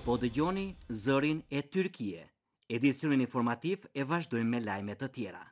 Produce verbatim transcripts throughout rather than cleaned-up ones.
Po dëgjoni zërin e Tyrkie. Edicionin informativ e vazhdojmë me lajme të tjera.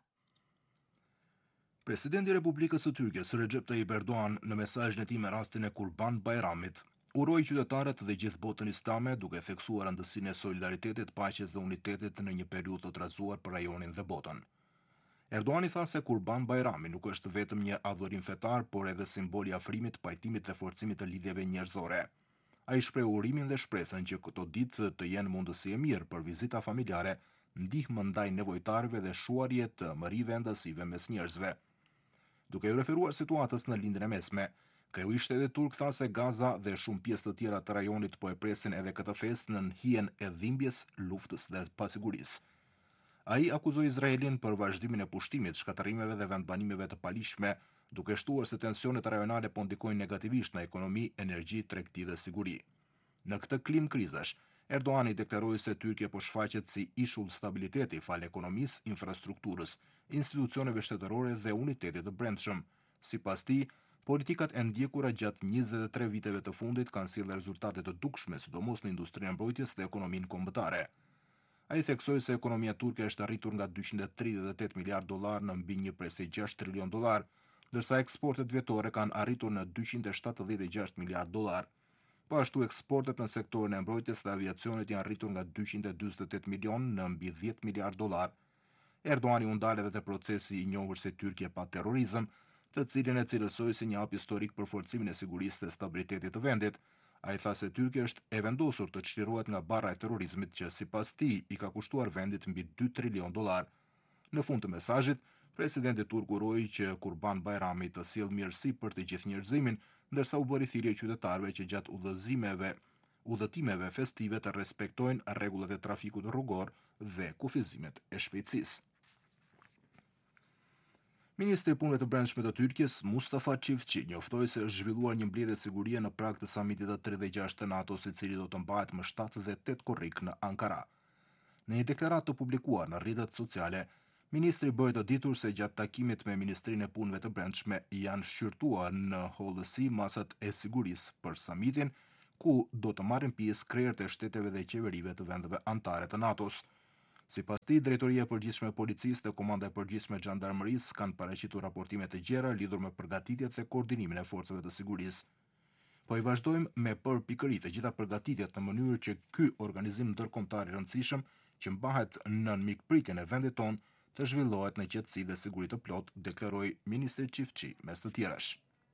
Presidenti i Republikës së Tyrkisë Recep Tayyip Erdogan në mesazhin e tij me rastin e Kurban Bayramit uroi qytetarët dhe gjithë botën islame duke theksuar rëndësinë e solidaritetit, paqes dhe unitetit në një periudhë të trazuar për rajonin dhe botën. Erdogan i tha se Kurban Bayrami nuk është vetëm një adhurim fetar, por edhe simbol i afrimit, pajtimit dhe forcimit të lidhjeve njerëzore. Ai shpreh urimin dhe shpresën që këto ditë të jenë mundësi e mirë për vizita familjare, ndihmë ndaj nevojtarëve dhe shuarje të mërive endasive mes njerëzve. Duke u referuar situatës në lindjen e mesme, kreu i shtetit turk tha se Gaza dhe shumë pjesë të tjera të rajonit po e presin edhe këtë festë në hijen e dhimbjes, luftës dhe pasigurisë. Ai akuzoi Izraelin për vazhdimin e pushtimit, shkatërrimeve dhe vendbanimeve të palishme, duke shtuar se tensionet rajonale po ndikojnë negativisht në ekonomi, energji, tregti dhe siguri. Në këtë klim krizash, Erdogan i deklaroi se Tyrkia po shfaqet si ishull stabiliteti fal ekonomisë, infrastrukturës, institucioneve shtetërore dhe unitetit të brendshëm. Sipas tij, politikat e ndjekura gjatë njëzet e tre viteve të fundit kanë sjellë rezultate të dukshme, sidomos në industrinë e mbrojtjes dhe ekonominë kombëtare. Ai theksoi se ekonomia turke është arritur nga dyqind e tridhjetë e tetë miliard dollar në mbi një presë gjashtë trilion dollar, ndërsa eksportet vjetore kanë arritur në dyqind e shtatëdhjetë e gjashtë miliard dollar. Po ashtu eksportet në sektorin e mbrojtjes dhe aviacionit janë arritur nga dyqind e dyzet e tetë milion në mbi dhjetë miliard dollar. Erdogan u ndal edhe te procesi i njohur si Tyrkie pa terrorizëm, të cilin e cilësoi si një hap historik për forcimin e sigurisë dhe stabilitetit të vendit. Ai tha se Tyrkia është e vendosur të çlirohet nga barra e terrorizmit që sipas tij i ka kushtuar vendit mbi dy trilion dollar. Në fund të mesazhit, presidenti turk uroi që Kurban Bayrami të sjellë mirësi për të gjithë njerëzimin, ndërsa u bëri thirrje qytetarëve që gjatë udhëzimeve, udhëtimeve festive të respektojnë rregullat e trafikut rrugor dhe kufizimet e shpejtësisë. Ministri i Punëve të Brendshme të Tyrkisë, Mustafa Çiftçi, njoftoi se është zhvilluar një mbledhje sigurie në prag të samitit të tridhjetë e gjashtë të NATO-s, i cili do të mbahet më shtatë dhe tetë korrik në Ankara. Në një deklaratë të publikuar në rrjetet sociale, ministri bëri të ditur se gjatë takimit me Ministrinë e Punëve të Brendshme janë shqyrtuar në hollësi masat e sigurisë për samitin, ku do të marrin pjesë krerët e shteteve dhe qeverive të vendeve anëtare të NATO-s. Sipas tij, Drejtoria e Përgjithshme e Policisë dhe Komanda e Përgjithshme e Xhandarmerisë kanë paraqitur raportime të gjera lidhur me përgatitjet dhe koordinimin e forcave të sigurisë. Po i vazhdojmë me përpikëri të gjitha përgatitjet në mënyrë që ky organizim ndërkombëtar i rëndësishëm, që mbahet nën mikpritjen e vendit tonë, të zhvillohet në qetësi dhe siguri të plotë, deklaroi ministri Çiftçi mes të tjerash.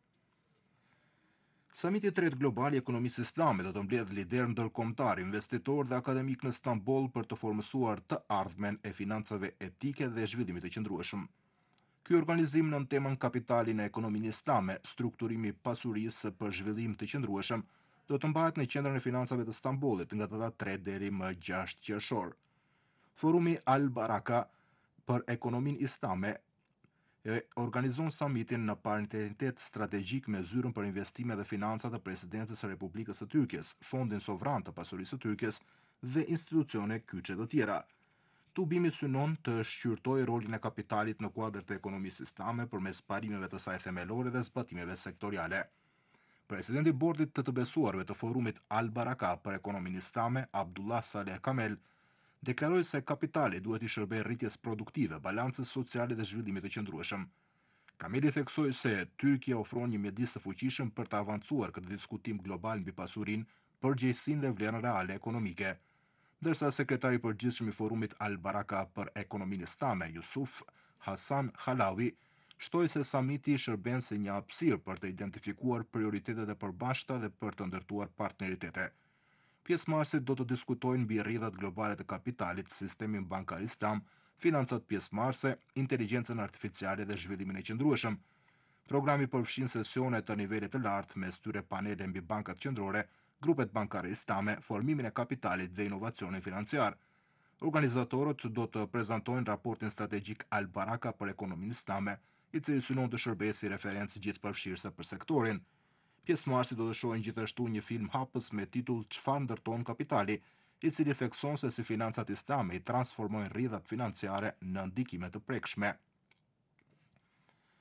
Samiti i tretë global i ekonomisë islame do të mbledh lider ndërkombëtar, investitor dhe akademik në Stamboll për të formësuar të ardhmen e financave etike dhe zhvillimit të qëndrueshëm. Ky organizim nën temën kapitalin e ekonominë islame, strukturimi i pasurisë për zhvillim të qëndrueshëm, do të mbahet në qendrën e financave të Stambollit nga data tre deri më gjashtë qershor. Forumi Al Baraka për ekonominë islame e organizon samitin në partenaritet strategjik me zyrën për investime dhe financa të Presidencës së Republikës së Tyrkisë, Fondin Sovran të Pasurisë së Tyrkisë dhe institucione kyçe të tjera. Tubimi synon të shqyrtojë rolin e kapitalit në kuadër të ekonomisë islame përmes parimeve të saj themelore dhe zbatimeve sektoriale. Presidenti i bordit të të besuarve të forumit Al Baraka për ekonominë islame, Abdullah Saleh Kamel, deklaroi se kapitali duhet i shërbejë rritjes produktive, balancës sociale dhe zhvillimit të qëndrueshëm. Kameli theksoi se Tyrkia ofron një mjedis të fuqishëm për të avancuar këtë diskutim global mbi pasurinë, përgjegjësinë dhe vlerën reale ekonomike. Ndërsa sekretari i përgjithshëm i forumit Al Baraka për ekonominë islame, Yusuf Hasan Halawi, shtoi se samiti shërben si një hapësirë për të identifikuar prioritetet e përbashkëta dhe për të ndërtuar partneritete. Pjesëmarrësit do të diskutojnë mbi rrjedhat globale të kapitalit, sistemin bankar islam, financat pjesëmarrëse, inteligjencën artificiale dhe zhvillimin e qëndrueshëm. Programi përfshin sesione të nivelit të lartë mes tyre panele mbi bankat qendrore, grupet bankare islame, formimin e kapitalit dhe inovacionin financiar. Organizatorët do të prezantojnë raportin strategjik Al Baraka për ekonominë islame, i cili synon të shërbejë si referencë gjithëpërfshirëse për sektorin. Pjesëmarrësit do të shohin gjithashtu një film hapës me titull Çfarë ndërton kapitali, i cili thekson se si financat islame i transformojnë rrjedhat financiare në ndikime të prekshme.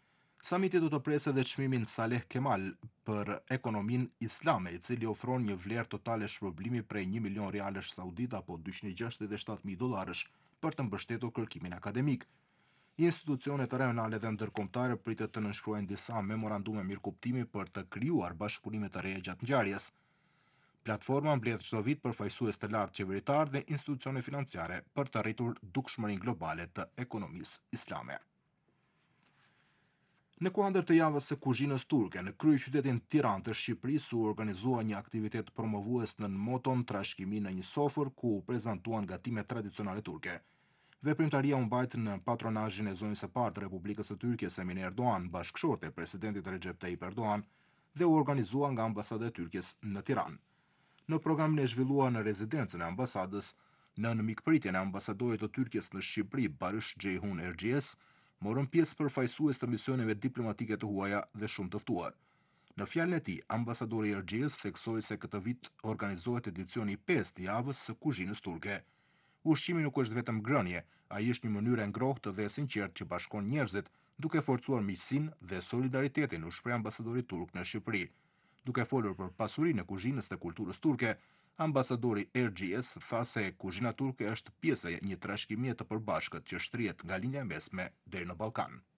Samiti do të presë edhe çmimin Saleh Kemal për ekonominë islame, i cili ofron një vlerë totale shpërblimi prej një milion rialesh saudita apo dyqind e gjashtëdhjetë e shtatë mijë dollarësh për të mbështetur kërkimin akademik. Institucionet rajonale dhe ndërkombëtare pritet të nënshkruajnë disa memorandume mirëkuptimi për të krijuar bashkëpunime të reja gjatë ngjarjes. Platforma mbledh çdo vit përfaqësues të lartë qeveritar dhe institucione financiare për të arritur dukshmërinë globale të ekonomisë islame. Në kuadër të javës së kuzhinës turke, në kryeqytetin Tiranë të Shqipërisë u organizua një aktivitet promovues nën moton trashëgimi në një sofër ku u prezantuan gatimet tradicionale turke. Veprimtaria u mbajt në patronazhin e zonjës së parë të Republikës së Tyrkisë Emine Erdogan, bashkëshorte e presidentit Recep Tayyip Erdogan, dhe u organizua nga ambasada e Tyrkisë në Tiranë. Në programin e zhvilluar në rezidencën e ambasadës, nën mikpritjen e ambasadorit të Tyrkisë në Shqipëri Barış Ceyhun Erciyes, morën pjesë përfaqësues të misioneve diplomatike të huaja dhe shumë të ftuar. Në fjalën e tij, ambasadori Erciyes theksoi se këtë vit organizohet edicioni i pestë i javës së kuzhinës turke. Ushqimi nuk është vetëm ngrënie, ai është një mënyrë e ngrohtë dhe e sinqertë që bashkon njerëzit, duke forcuar miqësinë dhe solidaritetin, u shpreh ambasadori turk në Shqipëri. Duke folur për pasurinë e kuzhinës dhe kulturës turke, ambasadori Erciyes tha se kuzhina turke është pjesë e një trashëgimie të përbashkët që shtrihet nga linja e mesme deri në Ballkan.